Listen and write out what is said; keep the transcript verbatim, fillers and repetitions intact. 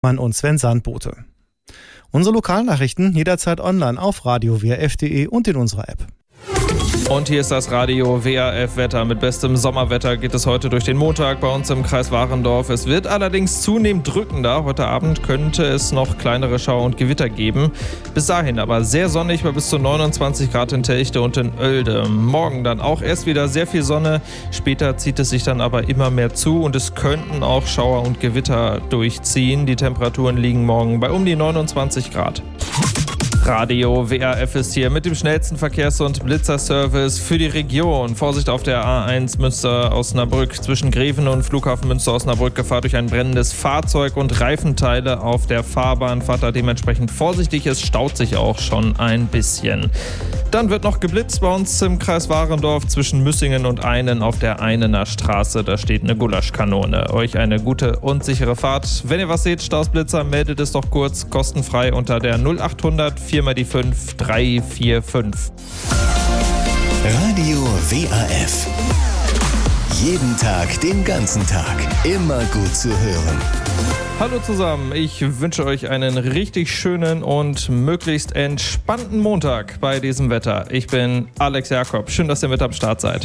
Mann und Sven Sandbote. Unsere Lokalnachrichten jederzeit online auf radio w r f punkt d e und in unserer App. Und hier ist das Radio W R F-Wetter. Mit bestem Sommerwetter geht es heute durch den Montag bei uns im Kreis Warendorf. Es wird allerdings zunehmend drückender. Heute Abend könnte es noch kleinere Schauer und Gewitter geben. Bis dahin aber sehr sonnig bei bis zu neunundzwanzig Grad in Telchte und in Oelde. Morgen dann auch erst wieder sehr viel Sonne. Später zieht es sich dann aber immer mehr zu und es könnten auch Schauer und Gewitter durchziehen. Die Temperaturen liegen morgen bei um die neunundzwanzig Grad. Radio W R F ist hier mit dem schnellsten Verkehrs- und Blitzerservice für die Region. Vorsicht auf der A eins Münster-Osnabrück zwischen Greven und Flughafen Münster-Osnabrück. Gefahr durch ein brennendes Fahrzeug und Reifenteile auf der Fahrbahn. Fahrt da dementsprechend vorsichtig, es staut sich auch schon ein bisschen. Dann wird noch geblitzt bei uns im Kreis Warendorf zwischen Müssingen und Einen auf der Einener Straße. Da steht eine Gulaschkanone. Euch eine gute und sichere Fahrt. Wenn ihr was seht, Stausblitzer, meldet es doch kurz kostenfrei unter der null achthundert vier mal die fünf drei vier fünf. Radio W R F. Jeden Tag, den ganzen Tag. Immer gut zu hören. Hallo zusammen, ich wünsche euch einen richtig schönen und möglichst entspannten Montag bei diesem Wetter. Ich bin Alex Jakob. Schön, dass ihr mit am Start seid.